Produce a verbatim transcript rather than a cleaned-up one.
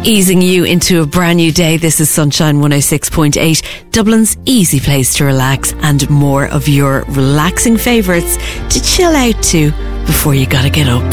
Easing you into a brand new day, this is Sunshine one oh six point eight, Dublin's easy place to relax, and more of your relaxing favourites to chill out to before you gotta get up.